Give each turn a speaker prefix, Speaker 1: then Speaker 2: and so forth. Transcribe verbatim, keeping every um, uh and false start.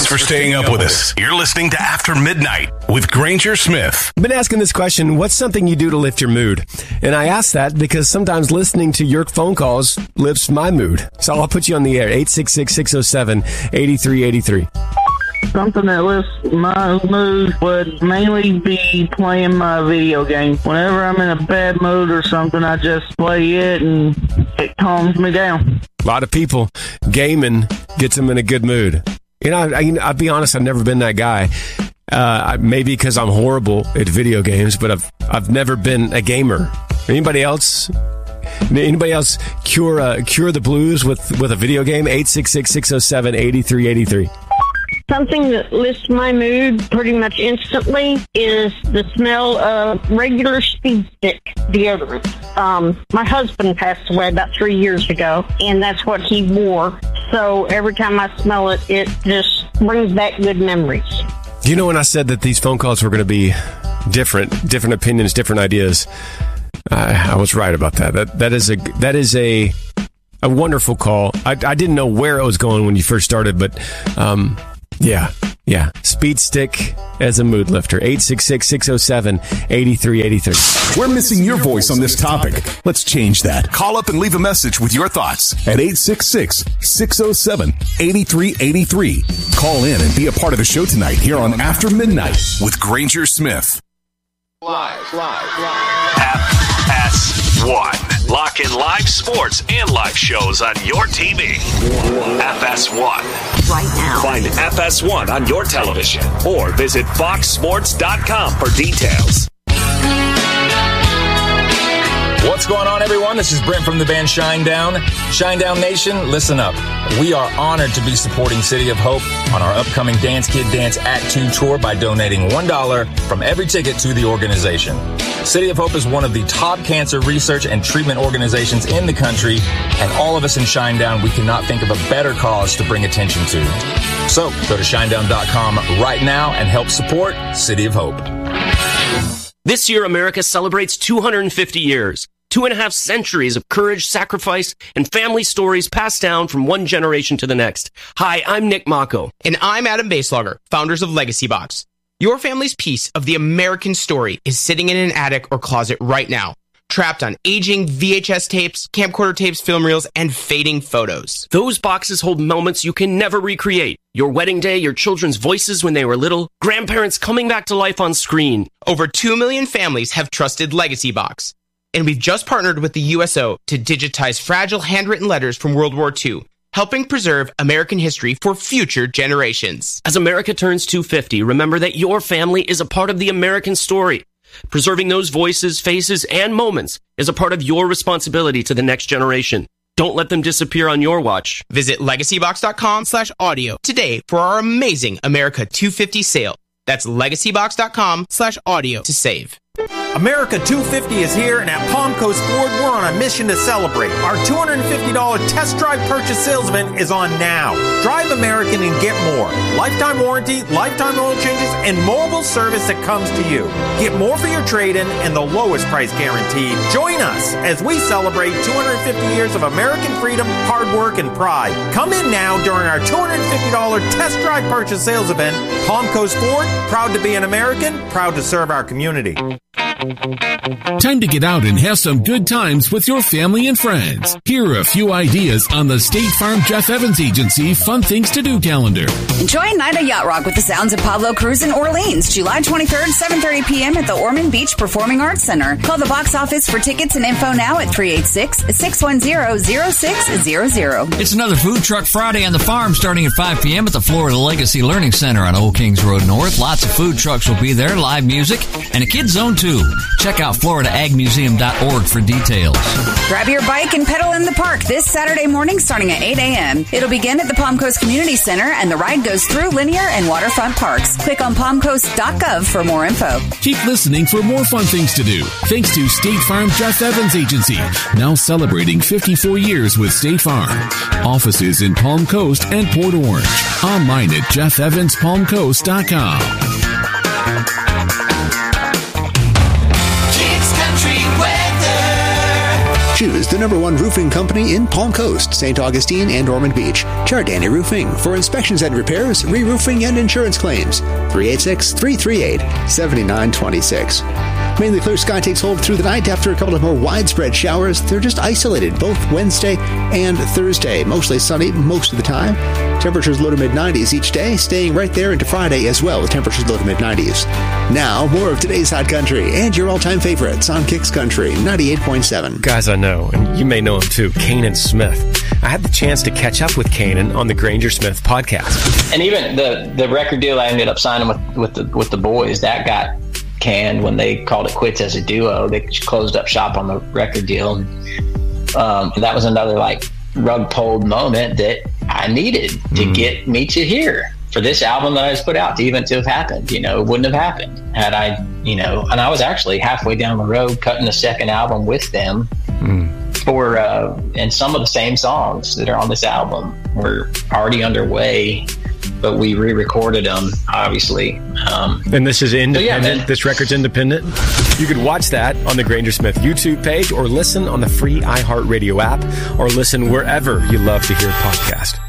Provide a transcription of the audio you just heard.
Speaker 1: for staying up with us. You're listening to After Midnight with Granger Smith.
Speaker 2: I've been asking this question, what's something you do to lift your mood? And I ask that because sometimes listening to your phone calls lifts my mood. So I'll put you on the air, eight six six, six oh seven, eight three eight three.
Speaker 3: Something that lifts my mood would mainly be playing my video game. Whenever I'm in a bad mood or something, I just play it and it calms me down.
Speaker 2: A lot of people, gaming gets them in a good mood. You know, I, I'll be honest, I've never been that guy. Uh, maybe because I'm horrible at video games, but I've I've never been a gamer. Anybody else? Anybody else cure uh, cure the blues with, with a video game? eight six six, six oh seven, eight three eight three.
Speaker 4: Something that lifts my mood pretty much instantly is the smell of regular Speed Stick deodorant. Um, my husband passed away about three years ago, and that's what he wore. So every time I smell it, it just brings back good memories.
Speaker 2: You know, when I said that these phone calls were going to be different, different opinions, different ideas, I, I was right about that. That that is a that is a a wonderful call. I, I didn't know where it was going when you first started, but um, yeah, yeah. Speed Stick as a mood lifter. eight six six, six oh seven, eight three eight three.
Speaker 1: We're missing your voice on this topic. Let's change that. Call up and leave a message with your thoughts at eight six six, six oh seven, eight three eight three. Call in and be a part of the show tonight here on After Midnight with Granger Smith.
Speaker 5: Live, live, live. F S one. Lock in live sports and live shows on your T V. F S one.
Speaker 6: Right now.
Speaker 5: Find F S one on your television or visit fox sports dot com for details.
Speaker 7: What's going on, everyone? This is Brent from the band Shinedown. Shinedown Nation, listen up. We are honored to be supporting City of Hope on our upcoming Dance Kid Dance Act two tour by donating one dollar from every ticket to the organization. City of Hope is one of the top cancer research and treatment organizations in the country, and all of us in Shinedown, we cannot think of a better cause to bring attention to. So, go to shinedown dot com right now and help support City of Hope.
Speaker 8: This year, America celebrates two hundred fifty years. Two and a half centuries of courage, sacrifice, and family stories passed down from one generation to the next. Hi, I'm Nick Mako.
Speaker 9: And I'm Adam Baselogger, founders of Legacy Box. Your family's piece of the American story is sitting in an attic or closet right now, trapped on aging V H S tapes, camcorder tapes, film reels, and fading photos.
Speaker 8: Those boxes hold moments you can never recreate. Your wedding day, your children's voices when they were little, grandparents coming back to life on screen.
Speaker 9: Over two million families have trusted Legacy Box. And we've just partnered with the U S O to digitize fragile handwritten letters from World War Two, helping preserve American history for future generations.
Speaker 8: As America turns two hundred fifty, remember that your family is a part of the American story. Preserving those voices, faces, and moments is a part of your responsibility to the next generation. Don't let them disappear on your watch.
Speaker 9: Visit legacy box dot com slash audio today for our amazing America two fifty sale. That's legacy box dot com slash audio to save.
Speaker 10: America two fifty is here, and at Palm Coast Ford, we're on a mission to celebrate. Our two hundred fifty dollars test drive purchase sales event is on now. Drive American and get more. Lifetime warranty, lifetime oil changes, and mobile service that comes to you. Get more for your trade-in and the lowest price guaranteed. Join us as we celebrate two hundred fifty years of American freedom, hard work, and pride. Come in now during our two hundred fifty dollars test drive purchase sales event. Palm Coast Ford, proud to be an American, proud to serve our community.
Speaker 11: Time to get out and have some good times with your family and friends. Here are a few ideas on the State Farm Jeff Evans Agency Fun Things to Do calendar.
Speaker 6: Enjoy a night of yacht rock with the sounds of Pablo Cruz in Orleans, July twenty-third, seven thirty p.m. at the Ormond Beach Performing Arts Center. Call the box office for tickets and info now at three eight six, six one zero, zero six zero zero.
Speaker 12: It's another Food Truck Friday on the farm starting at five p.m. at the Florida Legacy Learning Center on Old Kings Road North. Lots of food trucks will be there, live music, and a kids zone too. Check out florida ag museum dot org for details.
Speaker 6: Grab your bike and pedal in the park this Saturday morning starting at eight a.m. It'll begin at the Palm Coast Community Center, and the ride goes through linear and waterfront parks. Click on palm coast dot gov for more info.
Speaker 11: Keep listening for more fun things to do. Thanks to State Farm Jeff Evans Agency, now celebrating fifty-four years with State Farm. Offices in Palm Coast and Port Orange. Online at jeff evans palm coast dot com.
Speaker 13: Choose the number one roofing company in Palm Coast, Saint Augustine, and Ormond Beach. Giardani Roofing for inspections and repairs, re-roofing, and insurance claims. three eight six, three three eight, seven nine two six. Mainly clear sky takes hold through the night after a couple of more widespread showers. They're just isolated both Wednesday and Thursday. Mostly sunny most of the time. Temperatures low to mid-nineties each day, staying right there into Friday as well with temperatures low to mid-nineties. Now, more of today's Hot Country and your all-time favorites on Kicks Country ninety-eight point seven.
Speaker 2: Guys I know, and you may know him too, Kanan Smith. I had the chance to catch up with Kanan on the Granger Smith podcast.
Speaker 14: And even the, the record deal I ended up signing with, with, the, with the boys, that got canned when they called it quits as a duo. They closed up shop on the record deal. And, um, that was another like rug pulled moment that I needed to mm. get me to here for this album that I just put out to even to have happened. You know, it wouldn't have happened had I, you know, and I was actually halfway down the road cutting a second album with them mm. for, uh, and some of the same songs that are on this album were already underway, but we re-recorded them, obviously. Um,
Speaker 2: and this is independent?
Speaker 14: So yeah,
Speaker 2: this record's independent? You could watch that on the Granger Smith YouTube page or listen on the free iHeartRadio app or listen wherever you love to hear podcasts.